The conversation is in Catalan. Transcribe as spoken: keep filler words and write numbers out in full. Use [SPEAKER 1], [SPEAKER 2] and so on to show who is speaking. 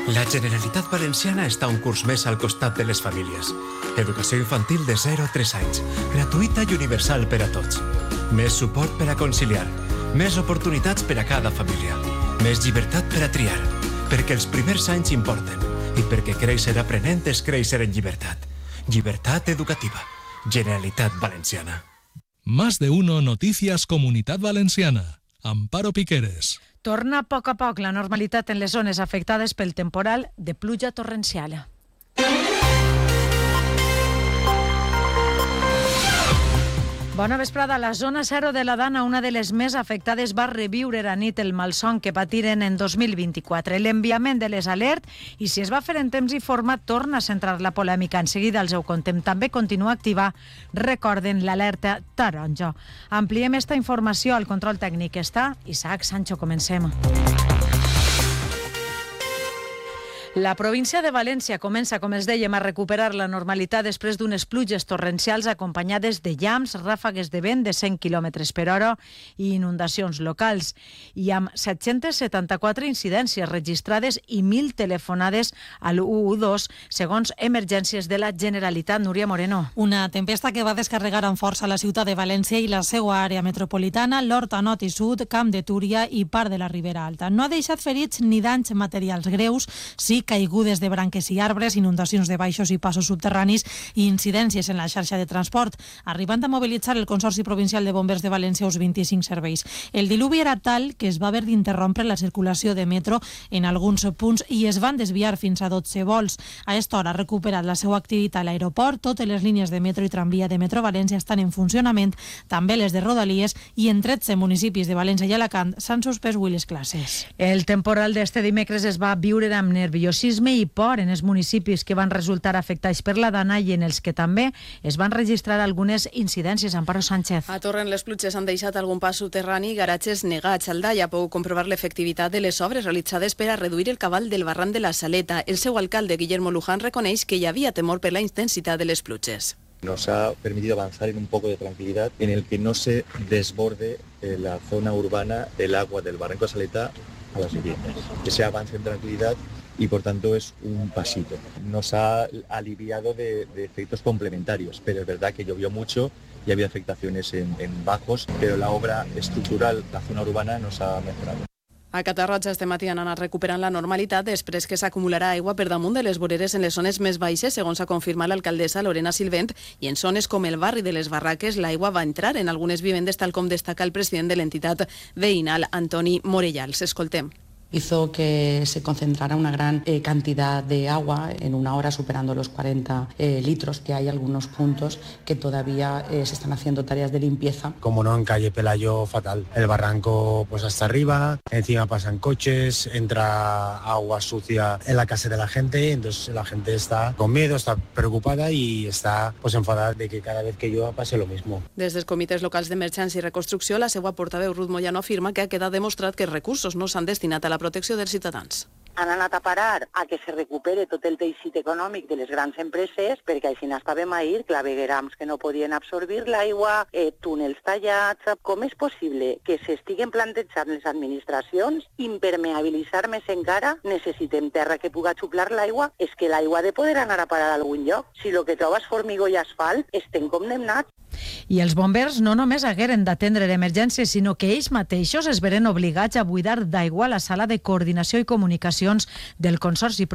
[SPEAKER 1] La Generalitat Valenciana està un curs més al costat de les famílies. Educació infantil de zero a tres anys, gratuïta i universal per a tots. Més suport per a conciliar, més oportunitats per a cada família, més llibertat per a triar, perquè els primers anys importen i perquè créixer aprenent és créixer en llibertat. Llibertat educativa. Generalitat Valenciana.
[SPEAKER 2] Más de uno Noticias Comunitat Valenciana. Amparo Piqueres.
[SPEAKER 3] Torna a poc a poc la normalitat en les zones afectades pel temporal de pluja torrencial. Bona vesprada. La zona zero de la Dana, una de les més afectades, va reviure a nit el malson que patiren en dos mil vint-i-quatre. L'enviament de les alert, i si es va fer en temps i forma, torna a centrar la polèmica. En seguida els ho contem. També continua activa, recorden, l'alerta taronja. Ampliem esta informació. Al control tècnic està Isaac Sancho. Comencem. La província de València comença, com els dèiem, a recuperar la normalitat després d'unes pluges torrencials acompanyades de llamps, ràfegues de vent de cent quilòmetres per hora i inundacions locals. I amb set-centes setanta-quatre incidències registrades i mil telefonades al u u dos, segons Emergències de la Generalitat. Núria Moreno.
[SPEAKER 4] Una tempesta que va descarregar amb força la ciutat de València i la seva àrea metropolitana, l'Horta Nord i Sud, Camp de Túria i part de la Ribera Alta. No ha deixat ferits ni danys materials greus, sí caigudes de branques i arbres, inundacions de baixos i passos subterranis i incidències en la xarxa de transport, arribant a mobilitzar el Consorci Provincial de Bombers de València uns vint-i-cinc serveis. El diluvi era tal que es va haver d'interrompre la circulació de metro en alguns punts i es van desviar fins a dotze vols. A esta hora ha recuperat la seva activitat a l'aeroport, totes les línies de metro i tramvia de Metro València estan en funcionament, també les de Rodalies, i en tretze municipis de València i Alacant s'han suspès avui les classes.
[SPEAKER 3] El temporal d'este dimecres es va viure amb nerviosisme i por en els municipis que van resultar afectats per la Dana i en els que també es van registrar algunes incidències. Amparo Sánchez.
[SPEAKER 5] A Torrent les pluges han deixat algun pas soterrani i garatges negats. Al Daia pou comprovar l'efectivitat de les obres realitzades per a reduir el cabal del barranc de la Saleta. El seu alcalde, Guillermo Luján, reconeix que hi havia temor per la intensitat de les pluges.
[SPEAKER 6] Nos ha permitido avanzar en un poco de tranquilidad en el que no se desborde eh, la zona urbana del agua del barranco de Saleta a las viviendas. Que se avance en tranquilidad y por tanto es un pasito. Nos ha aliviado de, de efectos complementarios, pero es verdad que llovió mucho y había afectaciones en, en bajos, pero la obra estructural, la zona urbana, nos ha mejorado.
[SPEAKER 5] A Catarroja este matí han anat recuperant la normalitat després que s'acumularà aigua per damunt de les voreres en les zones més baixes, segons ha confirmat l'alcaldessa Lorena Silvent, i en zones com el barri de les Barraques l'aigua va entrar en algunes vivendes, tal com destaca el president de l'entitat veïnal, Antoni Morellals. Escoltem.
[SPEAKER 7] Hizo que se concentrara una gran eh, cantidad de agua en una hora, superando los cuarenta eh, litros, que hay algunos puntos que todavía eh, se están haciendo tareas de limpieza.
[SPEAKER 8] Como no, en calle Pelayo fatal. El barranco pues hasta arriba, encima pasan coches, entra agua sucia en la casa de la gente, entonces la gente está con miedo, está preocupada y está pues enfadada de que cada vez que llueva pase lo mismo.
[SPEAKER 5] Des dels comitès locals d'emergència i reconstrucció, la seva portaveu Ruth Moyano afirma que ha quedat demostrat que els recursos no s'han destinat a la protecció dels ciutadans.
[SPEAKER 9] Han anat a parar a que se recupere tot el teixit econòmic de les grans empreses, perquè així n'estàvem ahir, claveguerams que no podien absorbir l'aigua, eh, túnels tallats. Com és possible que s'estiguen plantejant les administracions impermeabilitzar més encara? Necessitem terra que puga xuplar l'aigua. És que l'aigua ha de poder anar a parar a algun lloc. Si el que trobes formigó i asfalt, estem condemnats.
[SPEAKER 3] I els bombers no només hagueren d'atendre l'emergència, sinó que ells mateixos es veren obligats a buidar d'aigua la sala de coordinació i comunicacions del Consorci